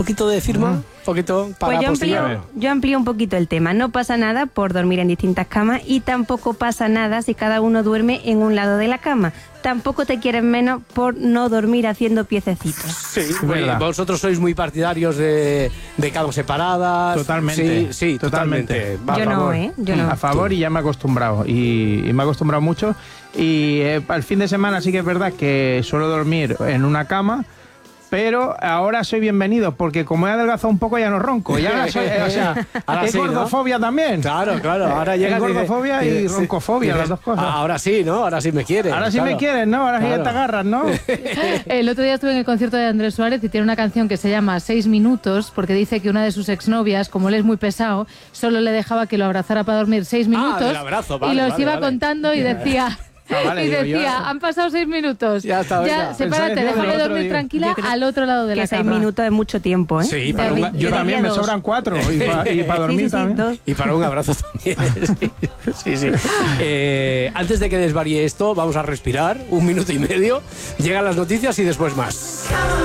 poquito de firma? Un poquito para Pues yo amplío un poquito el tema. No pasa nada por dormir en distintas camas y tampoco pasa nada si cada uno duerme en un lado de la cama. Tampoco te quieren menos por no dormir haciendo piececitos. Sí, vosotros sois muy partidarios de camas separadas. Totalmente. Sí, totalmente. Yo no, Yo no. A favor, y ya me he acostumbrado. Y me he acostumbrado mucho. Y al fin de semana sí que es verdad que suelo dormir en una cama. Pero ahora soy bienvenido, porque como he adelgazado un poco ya no ronco. Ya soy, ahora es sí, gordofobia, ¿no? También. Claro. Ahora llega gordofobia y roncofobia, las dos cosas. Ahora sí, ¿no? Ahora sí me quieren. Ahora sí me quieren, ¿no? Ahora sí ya te agarras, ¿no? El otro día estuve en el concierto de Andrés Suárez y tiene una canción que se llama 6 minutos, porque dice que una de sus exnovias, como él es muy pesado, solo le dejaba que lo abrazara para dormir 6 minutos. Y los iba contando y decía... y decía, han pasado 6 minutos. Ya sepárate, déjame dormir tranquila al otro lado de la cama. 6 minutos es mucho tiempo, ¿eh? Sí, yo también me sobran 4 y para dormir también. Y para un abrazo también. Sí. Antes de que desvaríe esto, vamos a respirar 1 minuto y medio. Llegan las noticias y después más.